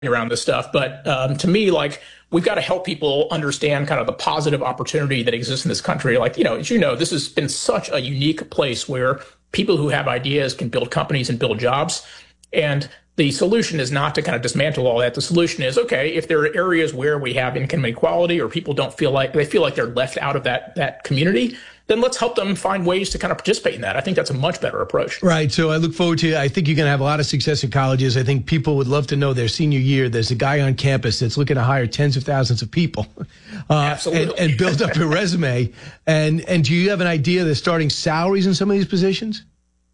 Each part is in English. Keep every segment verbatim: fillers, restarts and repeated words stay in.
around this stuff. But um, to me, like, we've got to help people understand kind of the positive opportunity that exists in this country. Like, you know, as you know, this has been such a unique place where people who have ideas can build companies and build jobs. And the solution is not to kind of dismantle all that. The solution is, okay, if there are areas where we have income inequality or people don't feel like they feel like they're left out of that that community, then let's help them find ways to kind of participate in that. I think that's a much better approach. Right. So I look forward to, I think you're going to have a lot of success in colleges. I think people would love to know their senior year, there's a guy on campus that's looking to hire tens of thousands of people uh, Absolutely. And, and build up a resume. And, and do you have an idea of the starting salaries in some of these positions?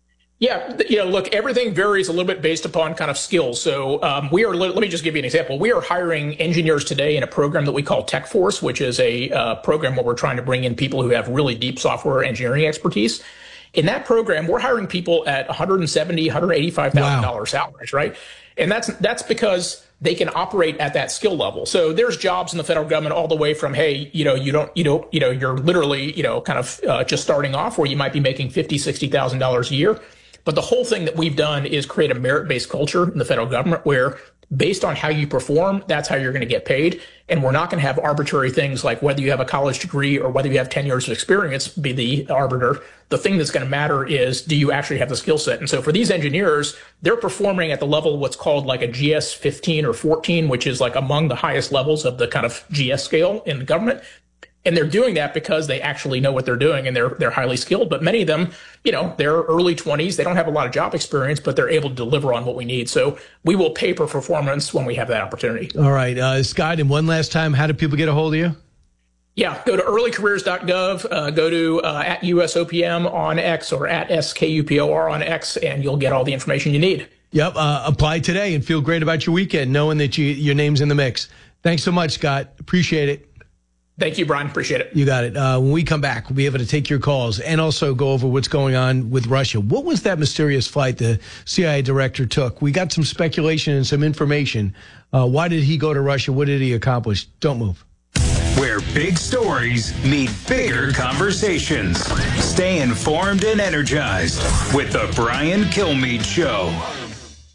Yeah, you know, look, everything varies a little bit based upon kind of skills. So um, we are, let me just give you an example. We are hiring engineers today in a program that we call Tech Force, which is a uh, program where we're trying to bring in people who have really deep software engineering expertise. In that program, we're hiring people at one hundred seventy thousand dollars, one hundred eighty-five thousand dollars wow. salaries, right? And that's that's because they can operate at that skill level. So there's jobs in the federal government all the way from, hey, you know, you don't, you don't, you know, you're literally, you know, kind of uh, just starting off where you might be making fifty thousand dollars, sixty thousand dollars a year. But the whole thing that we've done is create a merit-based culture in the federal government where based on how you perform, that's how you're going to get paid. And we're not going to have arbitrary things like whether you have a college degree or whether you have ten years of experience be the arbiter. The thing that's going to matter is, do you actually have the skill set? And so for these engineers, they're performing at the level of what's called like a G S fifteen or fourteen, which is like among the highest levels of the kind of G S scale in the government. And they're doing that because they actually know what they're doing and they're they're highly skilled. But many of them, you know, they're early twenties. They don't have a lot of job experience, but they're able to deliver on what we need. So we will pay for performance when we have that opportunity. All right. Uh, Scott, and one last time, how do people get a hold of you? Yeah, go to early careers dot gov, uh, go to uh, at U S O P M on X or at S K U P O R on X, and you'll get all the information you need. Yep. Uh, apply today and feel great about your weekend, knowing that you, your name's in the mix. Thanks so much, Scott. Appreciate it. Thank you, Brian. Appreciate it. You got it. Uh, when we come back, we'll be able to take your calls and also go over what's going on with Russia. What was that mysterious flight the C I A director took? We got some speculation and some information. Uh, why did he go to Russia? What did he accomplish? Don't move. Where big stories meet bigger conversations. Stay informed and energized with the Brian Kilmeade Show.